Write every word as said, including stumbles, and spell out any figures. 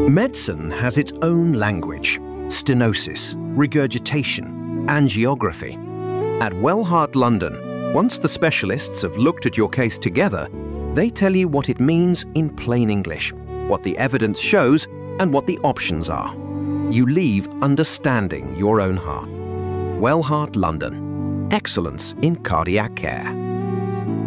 Medicine has its own language: stenosis, regurgitation, angiography. At Wellheart London, once the specialists have looked at your case together, they tell you what it means in plain English, what the evidence shows, and what the options are. You leave understanding your own heart. Wellheart London. Excellence in cardiac care.